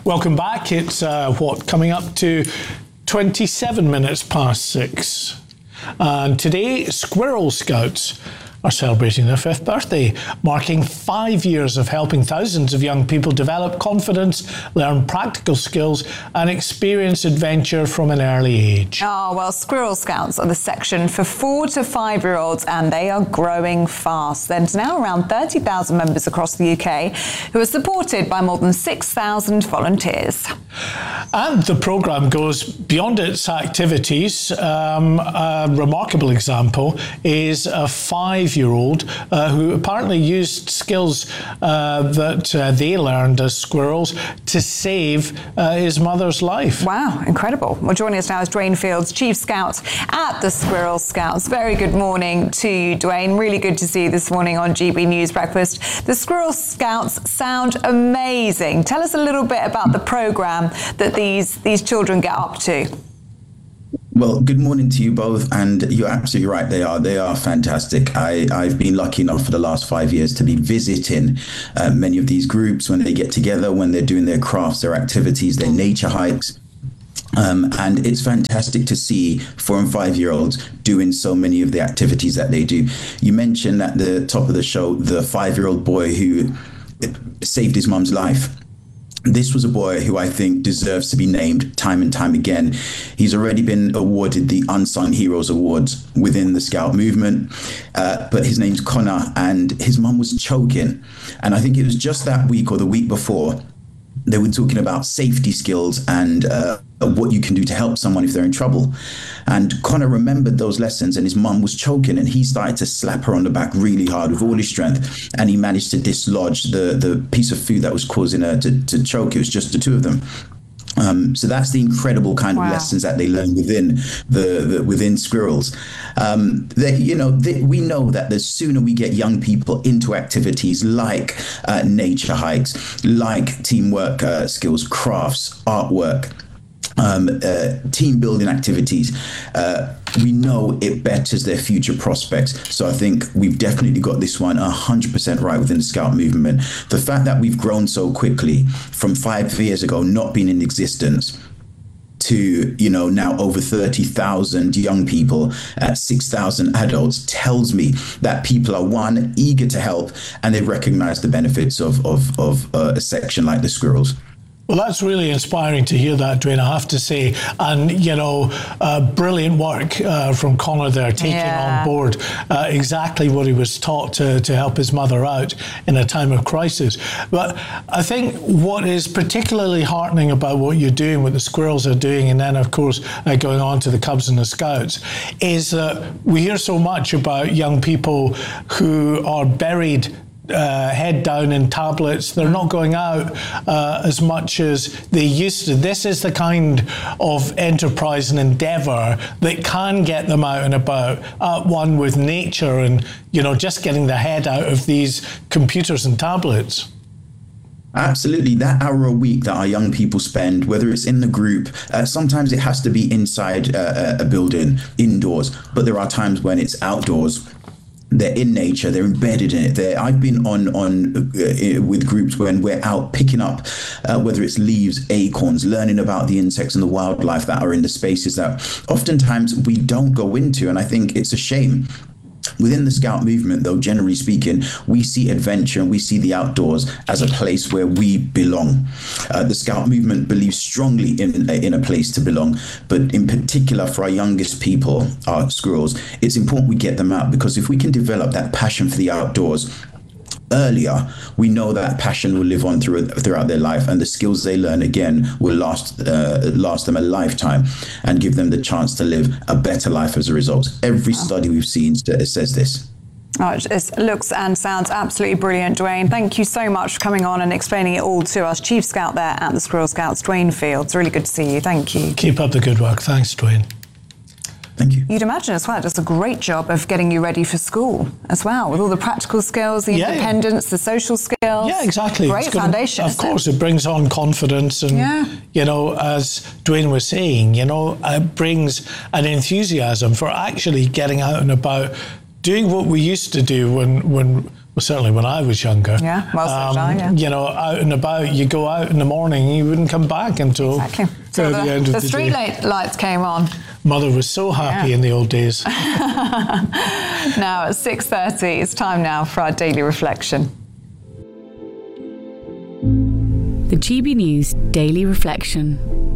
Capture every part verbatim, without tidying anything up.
Welcome back. It's, uh, what, coming up to twenty-seven minutes past six. And today, Squirrel Scouts are celebrating their fifth birthday, marking five years of helping thousands of young people develop confidence, learn practical skills, and experience adventure from an early age. Oh, well, Squirrel Scouts are the section for four to five-year-olds, and they are growing fast. There's now around thirty thousand members across the U K who are supported by more than six thousand volunteers. And the programme goes beyond its activities. Um, a remarkable example is a five year old uh, who apparently used skills uh, that uh, they learned as squirrels to save uh, his mother's life. Wow, incredible. Well, joining us now is Dwayne Fields, Chief Scout at the Squirrel Scouts. Very good morning to you, Dwayne. Really good to see you this morning on G B News Breakfast. The Squirrel Scouts sound amazing. Tell us a little bit about the programme that these, these children get up to. Well, good morning to you both, and you're absolutely right. They are they are fantastic. I, I've been lucky enough for the last five years to be visiting uh, many of these groups when they get together, when they're doing their crafts, their activities, their nature hikes. Um, and it's fantastic to see four and five-year-olds doing so many of the activities that they do. You mentioned at the top of the show the five-year-old boy who saved his mum's life. This was a boy who I think deserves to be named time and time again. He's already been awarded the Unsung Heroes Awards within the Scout movement, uh, but his name's Connor, and his mum was choking. And I think it was just that week or the week before, they were talking about safety skills and uh, what you can do to help someone if they're in trouble. And Connor remembered those lessons, and his mum was choking, and he started to slap her on the back really hard with all his strength, and he managed to dislodge the, the piece of food that was causing her to, to choke. It was just the two of them. Um, so that's the incredible kind of wow. lessons that they learn within the, the within squirrels. Um, they, you know, they, we know that the sooner we get young people into activities like uh, nature hikes, like teamwork uh, skills, crafts, artwork, um, uh, team building activities, uh, we know it betters their future prospects. So I think we've definitely got this one one hundred percent right within the Scout movement. The fact that we've grown so quickly from five years ago not being in existence to, you know, now over thirty thousand young people, uh, six thousand adults, tells me that people are, one, eager to help, and they recognize the benefits of, of, of uh, a section like the Squirrels. Well, that's really inspiring to hear that, Dwayne, I have to say. And, you know, uh, brilliant work uh, from Connor there, taking yeah. on board uh, exactly what he was taught to, to help his mother out in a time of crisis. But I think what is particularly heartening about what you're doing, what the Squirrels are doing, and then, of course, uh, going on to the Cubs and the Scouts, is that we hear so much about young people who are buried Uh, head down in tablets. They're not going out uh, as much as they used to. This is the kind of enterprise and endeavour that can get them out and about, at one with nature, and, you know, just getting the head out of these computers and tablets. Absolutely. That hour a week that our young people spend, whether it's in the group, uh, sometimes it has to be inside uh, a building, indoors, but there are times when it's outdoors. They're in nature, they're embedded in it. They're, I've been on on uh, with groups when we're out picking up, uh, whether it's leaves, acorns, learning about the insects and the wildlife that are in the spaces that oftentimes we don't go into. And I think it's a shame. Within the Scout movement, though, generally speaking, we see adventure and we see the outdoors as a place where we belong. Uh, the Scout movement believes strongly in, in a place to belong, but in particular for our youngest people, our squirrels, it's important we get them out, because if we can develop that passion for the outdoors earlier, we know that passion will live on through, throughout their life, and the skills they learn, again, will last uh, last them a lifetime and give them the chance to live a better life as a result. Every study we've seen says this. Oh, it looks and sounds absolutely brilliant, Dwayne. Thank you so much for coming on and explaining it all to us. Chief Scout there at the Squirrel Scouts, Dwayne Fields. Really good to see you. Thank you. Keep up the good work. Thanks, Dwayne. Thank you. You'd imagine as well it does a great job of getting you ready for school as well, with all the practical skills, the yeah. independence, the social skills. Yeah, exactly. Great it's foundation. Gonna, of course, it? it brings on confidence, and, yeah. you know, as Dwayne was saying, you know, it brings an enthusiasm for actually getting out and about, doing what we used to do when when Well, certainly when I was younger. Yeah, most um, of the time, yeah. You know, out and about, you go out in the morning, you wouldn't come back until exactly. so the, the end of the, the street day. lights came on. Mother was so happy yeah. in the old days. Now at six thirty, it's time now for our daily reflection. The G B News Daily Reflection.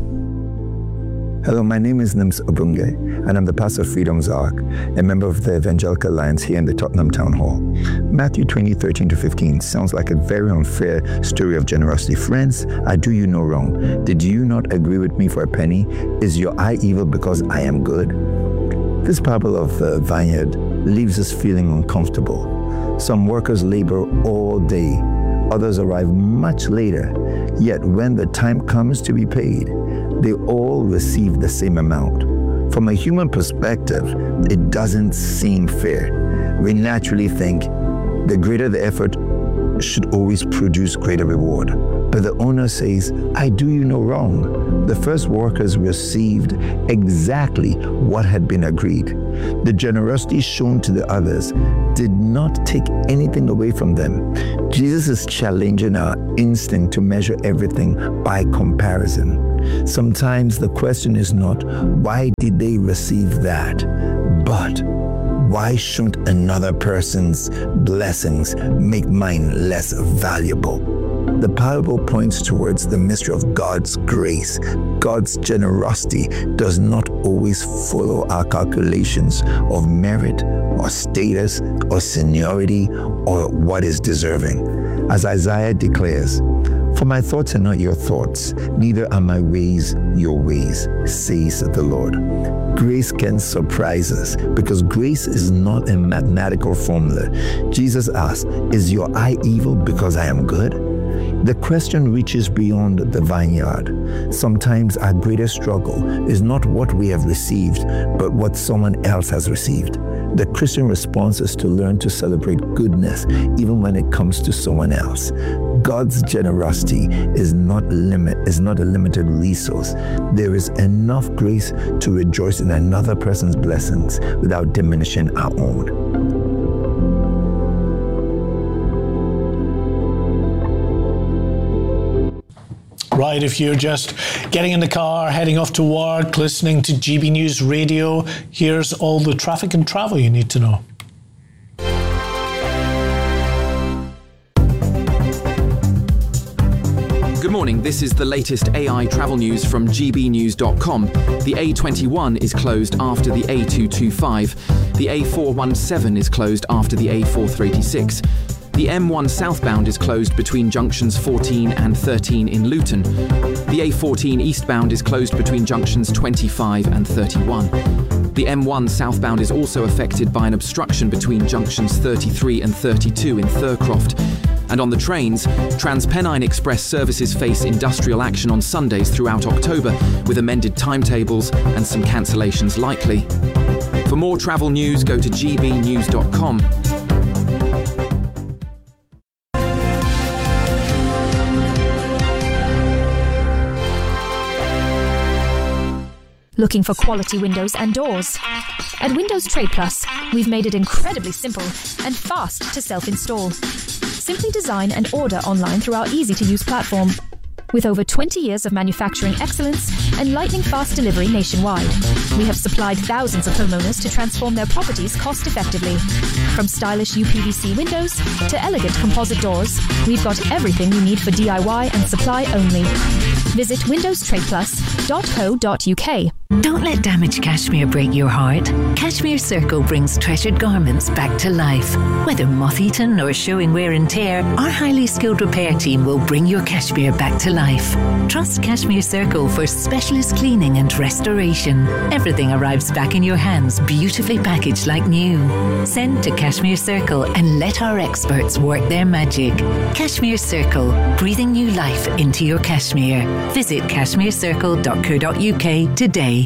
Hello, my name is Nims Obunge, and I'm the pastor of Freedom's Ark, a member of the Evangelical Alliance here in the Tottenham Town Hall. Matthew twenty, thirteen to fifteen sounds like a very unfair story of generosity. Friends, I do you no wrong. Did you not agree with me for a penny? Is your eye evil because I am good? This parable of the vineyard leaves us feeling uncomfortable. Some workers labor all day. Others arrive much later. Yet when the time comes to be paid, they all receive the same amount. From a human perspective, it doesn't seem fair. We naturally think the greater the effort should always produce greater reward. But the owner says, I do you no wrong. The first workers received exactly what had been agreed. The generosity shown to the others did not take anything away from them. Jesus is challenging our instinct to measure everything by comparison. Sometimes the question is not, why did they receive that? But why shouldn't another person's blessings make mine less valuable? The parable points towards the mystery of God's grace. God's generosity does not always follow our calculations of merit or status or seniority or what is deserving. As Isaiah declares, for my thoughts are not your thoughts, neither are my ways your ways, says the Lord. Grace can surprise us because grace is not a mathematical formula. Jesus asked, is your eye evil because I am good? The question reaches beyond the vineyard. Sometimes our greatest struggle is not what we have received, but what someone else has received. The Christian response is to learn to celebrate goodness even when it comes to someone else. God's generosity is not limit is not a limited resource. There is enough grace to rejoice in another person's blessings without diminishing our own. Right, if you're just getting in the car, heading off to work, listening to G B News Radio, here's all the traffic and travel you need to know. Good morning, this is the latest A I travel news from G B news dot com. The A twenty-one is closed after the A two twenty-five. The A four seventeen is closed after the A four eighty-six. The M one southbound is closed between junctions fourteen and thirteen in Luton. The A fourteen eastbound is closed between junctions twenty-five and thirty-one. The M one southbound is also affected by an obstruction between junctions thirty-three and thirty-two in Thurcroft. And on the trains, TransPennine Express services face industrial action on Sundays throughout October, with amended timetables and some cancellations likely. For more travel news, go to G B news dot com. Looking for quality windows and doors? At Windows Trade Plus, we've made it incredibly simple and fast to self-install. Simply design and order online through our easy-to-use platform. With over twenty years of manufacturing excellence and lightning-fast delivery nationwide, we have supplied thousands of homeowners to transform their properties cost-effectively. From stylish U P V C windows to elegant composite doors, we've got everything you need for D I Y and supply only. Visit windows trade plus dot co dot U K. Don't let damaged cashmere break your heart. Cashmere Circle brings treasured garments back to life. Whether moth-eaten or showing wear and tear, our highly skilled repair team will bring your cashmere back to life. Trust Cashmere Circle for specialist cleaning and restoration. Everything arrives back in your hands, beautifully packaged like new. Send to Cashmere Circle and let our experts work their magic. Cashmere Circle, breathing new life into your cashmere. Visit cashmere circle dot co dot U K today.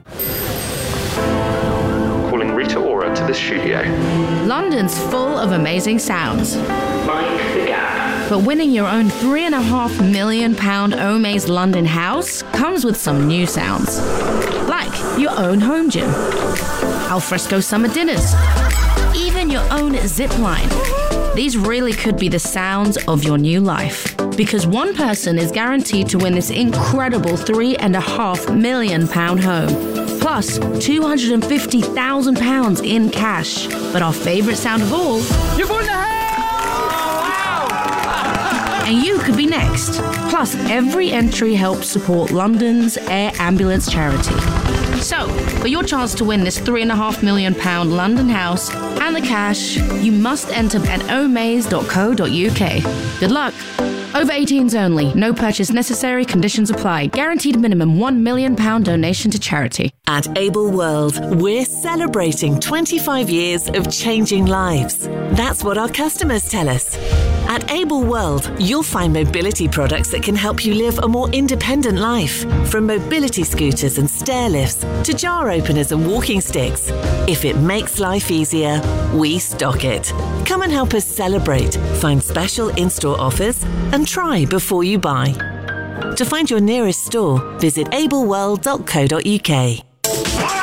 Calling Rita Ora to the studio. London's full of amazing sounds. Mind the gap. But winning your own three and a half million pound Omaze London house comes with some new sounds. Like your own home gym, alfresco summer dinners, even your own zip line. these really could be the sounds of your new life. Because one person is guaranteed to win this incredible three and a half million pound home. Plus two hundred fifty thousand pounds in cash. But our favourite sound of all... You've won the house! And you could be next. Plus, every entry helps support London's Air Ambulance charity. So, for your chance to win this three and a half million pound London house and the cash, you must enter at omaze dot co dot uk. Good luck. Over eighteens only. No purchase necessary. Conditions apply. Guaranteed minimum one million pound donation to charity. At Able World, we're celebrating twenty-five years of changing lives. That's what our customers tell us. At Able World, you'll find mobility products that can help you live a more independent life. From mobility scooters and stair lifts to jar openers and walking sticks. If it makes life easier, we stock it. Come and help us celebrate. Find special in-store offers and try before you buy. To find your nearest store, visit able world dot co dot uk.